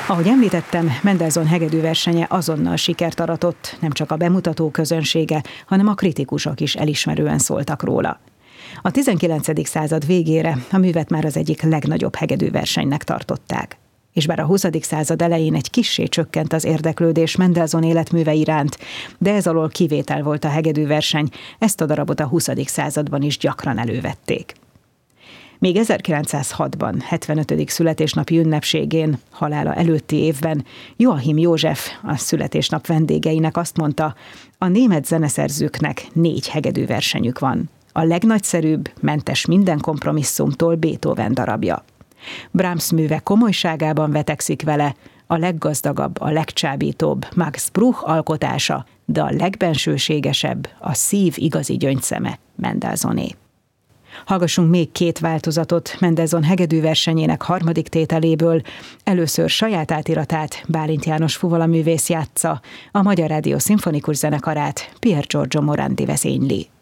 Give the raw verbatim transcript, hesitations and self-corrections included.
Ahogy említettem, Mendelssohn hegedűversenye azonnal sikert aratott, nem csak a bemutató közönsége, hanem a kritikusok is elismerően szóltak róla. A tizenkilencedik század végére a művet már az egyik legnagyobb hegedűversenynek tartották. És bár a huszadik század elején egy kissé csökkent az érdeklődés Mendelssohn életműve iránt, de ez alól kivétel volt a hegedűverseny, ezt a darabot a huszadik században is gyakran elővették. Még ezerkilencszázhatban, hetvenötödik születésnapi ünnepségén, halála előtti évben Joachim József, a születésnap vendégeinek azt mondta, a német zeneszerzőknek négy hegedűversenyük van. A legnagyszerűbb, mentes minden kompromisszumtól Beethoven darabja. Brahms műve komolyságában vetekszik vele, a leggazdagabb, a legcsábítóbb Max Bruch alkotása, de a legbensőségesebb, a szív igazi gyöngyszeme Mendelssohné. Hallgassunk még két változatot Mendelssohn hegedűversenyének harmadik tételéből. Először saját átiratát Bálint János fuvolaművész játsza, a Magyar Rádió Szimfonikus Zenekarát Pier Giorgio Morandi vezényli.